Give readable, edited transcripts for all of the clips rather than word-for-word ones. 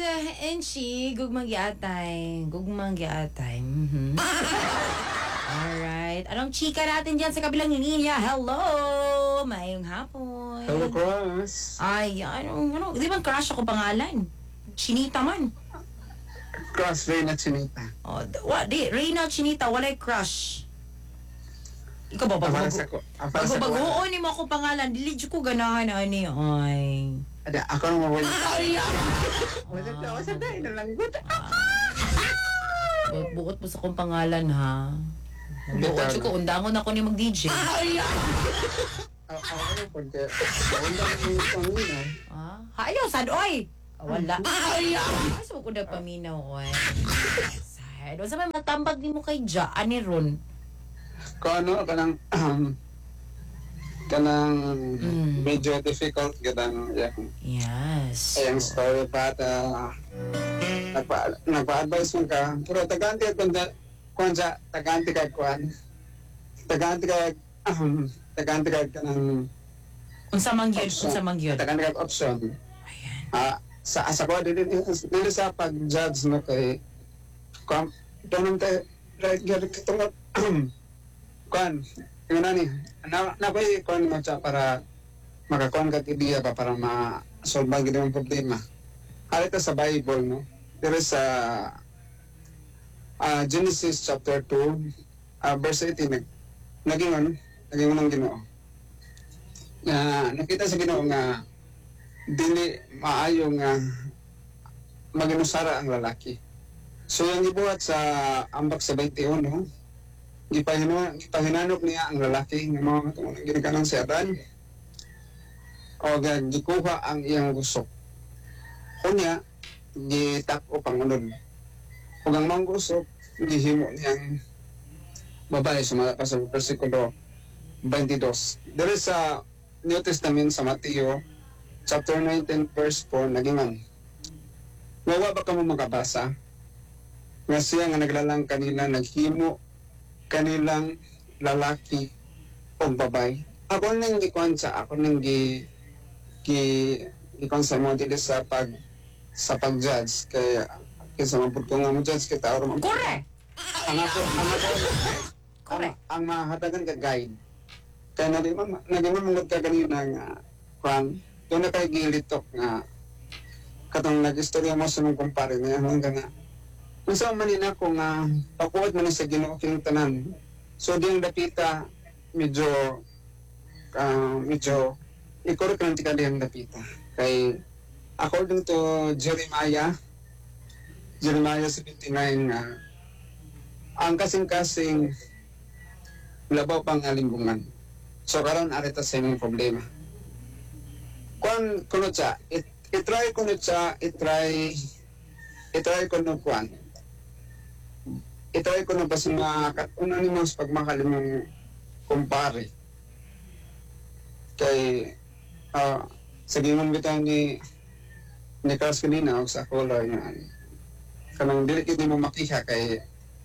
Enchi, gugmang giatay. Gugmang giatay. Alright. Anong chika natin dyan sa kabilang linya? Hello! Mayong hapon. Hello, Cross. Ay, ano, di ba crush ako pangalan? Chinita man. Cross Reyna Chinita. Oh, di, Reyna Chinita, walay crush. Ikaw ba, bago-bagoon ni mo ako pangalan, dili ko ganahan ani, ay. Ada, ako nang mawala. Ay, wala sa dahil na lang. Bukod po sa kong pangalan, ha? Bukod ko, undangon ako ni mag-DJ. Ako pagka, wala yung paminaw. Hayo, sad, oy! Wala. Ay, so ko na paminaw, oy. Sad. O sa may matambag ni mo kay Ja, ani ron? Kanang medyo difficult ganang yes. Yung story pa nagpa-advise mo ka pero taganti ka kanang unsa man gyud taganti ka option. Ayan. Sa ko dili sa pag-judge no kay tanong tayo right kitong kan ni napay kon mo siya para makakuan ka ideya pa para ma-solve ang ganung problema. Halita sa Bible, no? There is Genesis chapter 2, verse 18, naging ng Ginoo. Nakita sa Ginoo nga dili maayo nga maginusara ang lalaki. So yung ibuhat sa ambak sa 21, no? Gipahinanok niya ang lalaki ng mga ginikanan si Adan o gikuha ang iyang gusto. Kunya, gitak-o pangunod. Kung ang mga gusto, gihimo niyang babae sa versikulo 22. There is sa New Testament sa Mateo chapter 19 verse 4 nagingan. Nawa ba ka mo makabasa? Nga siya nga naglalang kanila naghimo kanilang lalaki o babay. Ako nang gikuan sa ako nang gikuan sa mo dili sa pag-judge kaya sa mapud ko nga mo judge kita or Correct. ang mahatagan ka guide. Kaya nagimamangod ka kanina nga kwan doon na kay gilitok nga katong nag-istorya mo sa mong kumpare nga hanggang nga unsa man nina ko nga pakuwat man sa Ginoo king tanan. So ding dapita medyo i-correct lang tika diyang dapita. Kay according to Jeremiah 79 ang kasing-kasing labaw pang alimbungan. So karon arita sa imong problema. Kuno siya, itry ko no kwan. Itry ko na ba sa mga katuna ni mas pagmakalimang kumpare. Kay sa gingon bitaw ni Carlos kanina o sa color nga kanang dili kit mo makiha kay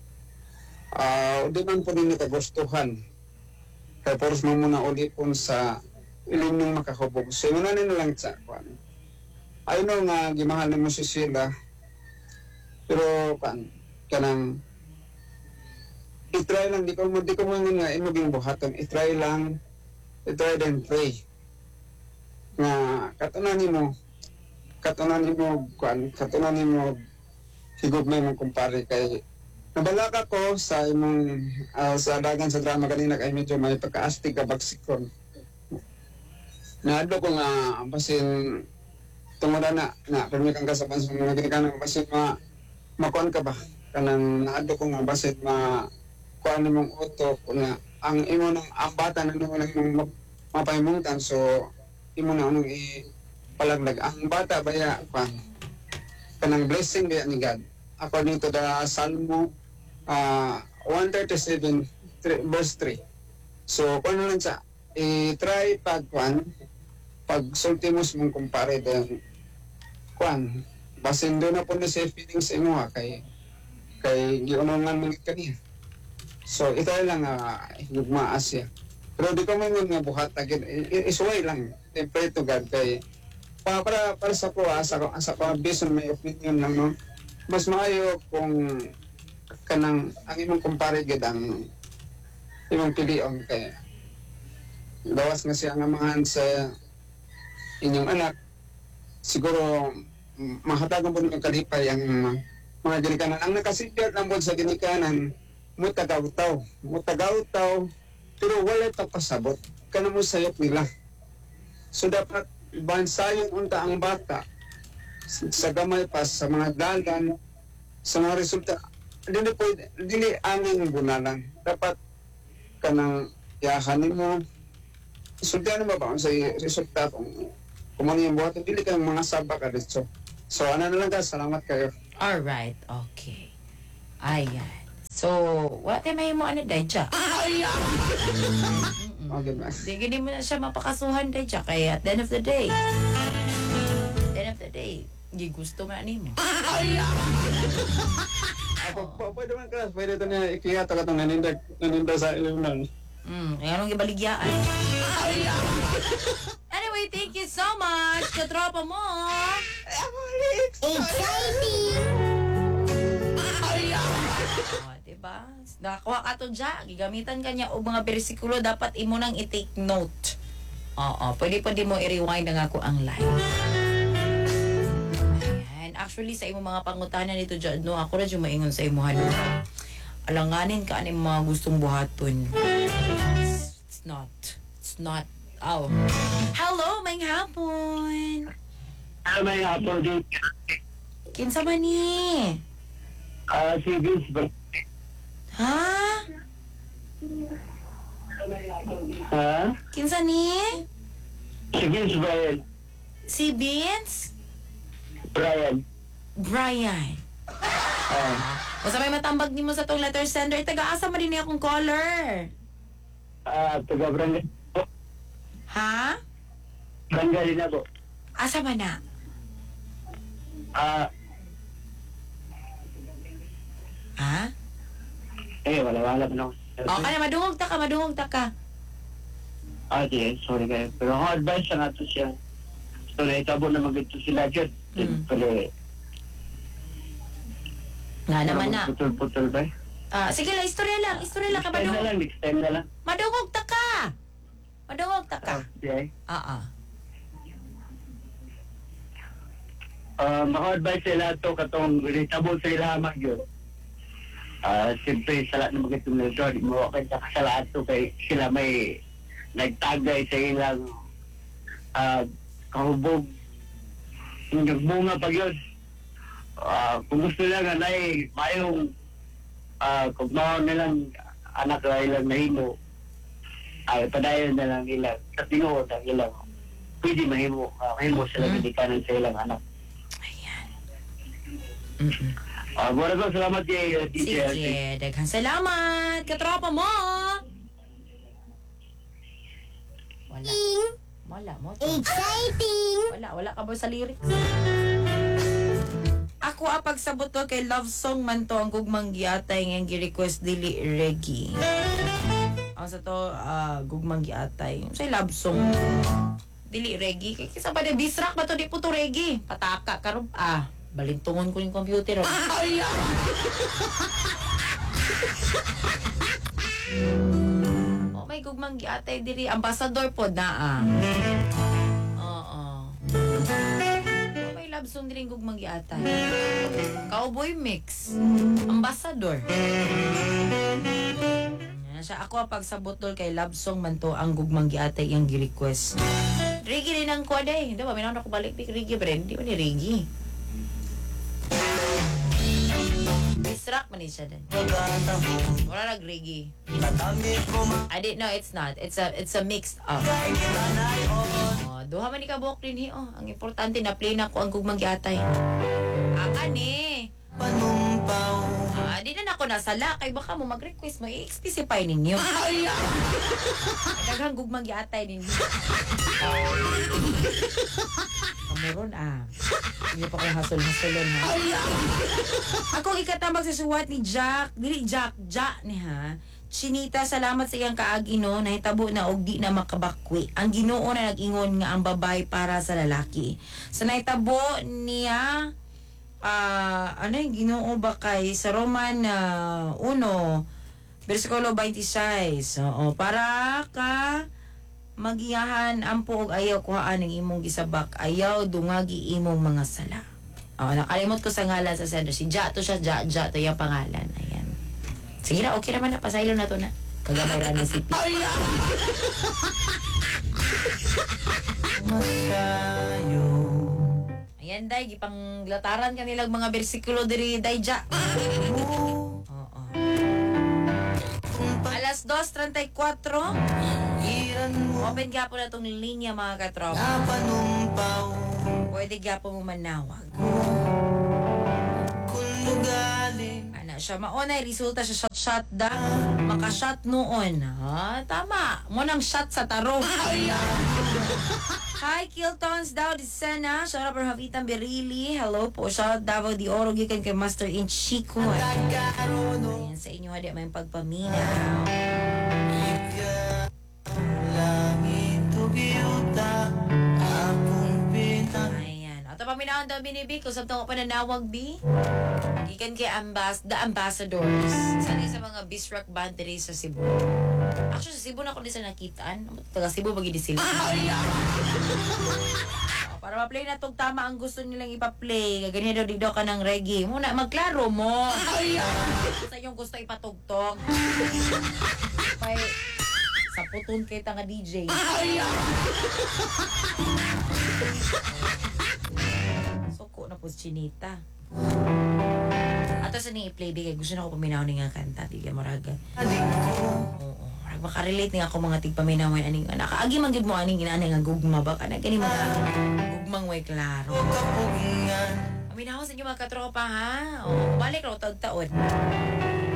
di man po ninyo kagustuhan kay poros mo muna ulipon sa ilim ng makakubog. So yun na lang sa kwan. Ayun no nga gimahal mo si Sheila pero kanang i-try lang, di ko mo nga imaging buhaton, i-try then pray nga katunan mo higugmay mong kumpare kay nabalaka ko sa imong sa dagan sa drama kanina kay medyo may pagkaastig ka bagsikon naadlo ko nga basin tungod na permi kang kasaban sa mga ginikanan basin makuan ka ba kanang naadlo ko nga basin kuan mong utok na ang imo ng ang bata na nimo lang mapahimungtan so imo na unang ipalaglag ang bata baya kuan kanang blessing baya ni God according to the Salmo 137 verse 3. So kuan lang sa i-try pag sultimos mong kumpare then kuan basin do na po na sa feelings imo kay giunongan man kaniya. So ito lang higugmaas siya. Pero di ko man nga buhat agad isuway lang pray to God kay para sa ko, sa ko, based on my opinion lang, no? Mas maayo kung kanang ang imong kumpare gid ang imong pilion kay lawas nga siya nga mahan sa inyong anak siguro mahatagan po ng kalipay ang mga ginikanan. Ang nakasipyat lang po sa ginikanan mutagaw-taw pero wala ito pasabot kana mo sayop nila. So dapat bansayon unta ang bata sa gamay pa sa mga dalan sa mga resulta dili aming bunalan dapat kanang yahanin mo resulta ba sa resulta kung ano yung buhat dili kang mga saba ka dito. So ano na lang ka, salamat kayo. Alright, okay. Ayan. So, what am I mo ano dahil siya? Okay ba? Hindi mo na siya mapakasuhan dahil siya. Kaya at the end of the day, hindi gusto nga ni mo. Pwede man class, pwede ito niya ikiyata ka itong naninda sa ilunan. Kaya anong ibaligyaan? Anyway, thank you so much, katropa mo. Exciting! Diba? Nakakuha ka to dyan. Gigamitan ka niya o mga bersikulo, dapat imo nang i-take note. Oo, pwede mo i-rewind na ako ang live. Ayan. Actually, sa imo mga pangutanan nito dyan, no, ako na dyan maingon sa imo ano. Alanganin ka ano mga gustong buhaton. It's not. Oh. Hello, may hapon. May hapon din. Kinsa man ni? Si Vince ba? Ha? Ha? Kinsa ni? Si Vince Brian. Si Vince? Brian. Brian. Basta may matambag ni mo sa tong letter sender, taga-asa man din niya akong caller. Taga Barangay. Ha? Barangay na po. Asa man na? Ha? Wala pa na. O, kaya madungog ta ka. Di, sorry kayo. Pero ako advice na ito siya. So, naitabo na mag-ito sila dyan. Pero, Nga naman na. putol-putol ba? Sige lang, istorya lang ka, Next time na lang. madungog ta ka. Okay. Maka-advise sila ito katong relatable sa ilahamag yun. Siyempre, sa lahat ng mga tumulong, di mo kayo sa kasalahan ito kay sila may nagtagay sa ilang kahubog. Nagbunga pag yun. Kung gusto lang na mayong kung mga nilang anak na ilang nahimo, padayon na lang ilang sa tinuod ang ilang pwede mahimo sila ginikanan sa ilang anak. Ayan. Muna ko, salamat kay DJ. Sige, daghang salamat, katropa mo. Wala mo to. Exciting! Wala ka ba sa lyrics? Ako pagsabot ko kay love song man to ang gugmang giatay nga gi-request dili reggae. Ang sa to gugmang giatay. Say love song. Dili reggae. Kaysa pa de bisrak ba to di po to reggae. Pataka karon balintungon ko yung computer. May gugmang giatay diri ambassador pod na Oo. May love song diri gugmang giatay. Cowboy mix. Ambassador. Siya ako pagsabot dol kay love song man to ang gugmang giatay yang gi-request. Reggae din ang kuha day. Hindi ba minaw na ko balik di reggae bre. Di ba ni reggae? Bisrak man siya din. Wala nag reggae. I didn't know it's not. It's a mixed up. Duha man ni kabok din ang importante na play na ko ang gugmang giatay. Ni. Di na ako nasala kay baka mo mag-request mo i-specify ninyo. Daghang gugmang giatay ninyo. Kamuron hindi pa ko hasol-hasolon Akong ikatambag sa suwat ni Jack. Dili Jack ni ha. Chinita, salamat sa iyang kaagi no, nahitabo na og di na makabakwi. Ang Ginoo na nag-ingon nga ang babae para sa lalaki. Sa nahitabo niya, ano yung Ginoo ba kay sa Roman 1, versikulo 26. Oo, para ka magiyahan ampo og ayaw kuhaan ng imong gisabak, ayaw dungagi imong mga sala. Nakalimot ko sa ngalan sa sender. Si Ja to siya, Ja to yung pangalan. Ayan. Sige na, okay naman na. Pasaylo na to na. Kagamay ra na si P. Ayan, day. Gipanglataran kanilang mga bersikulo diri, day, Ja. Oo. Alas 2:34. Open ka po na itong linya, mga katropa. Pwede ka po mo manawag. Ana siya, maunay, resulta siya shot da. Maka-shot noon. Tama. Munang shot sa taro. Hi, Kiltons daw di sana. Shout out for Havitan Berili. Hello po. Shout out Davao di Oro. Gikan kay Master in Chico. Ayan sa inyo, hadi may pagpaminaw. Ayan. Ato paminahon daw binibi kung saan ko pananawag bi. Gikan kay The Ambassadors. Sana sa mga Bisrock band diri sa Cebu. Actually sa Cebu na ako din sa nakitaan. Taga Cebu bagi di sila. Para ma-play na tong tama ang gusto nilang ipa-play. Ganyan daw di daw ka ng reggae. Muna magklaro mo. Sa inyong gusto ipatugtog. Pay sa puton kay tanga DJ. Suko na po si Chinita. Ato sa ni i-play di kay gusto na ako paminaw ni nga kanta di kay maraga. Oo. Makarelate ni ako mga tigpaminawan aning nakaagi man gid mo aning inaanay nga gugma ba kana kani mga gugmang way klaro. Paminaw sa inyo mga katropa ha. O balik ra tag taon.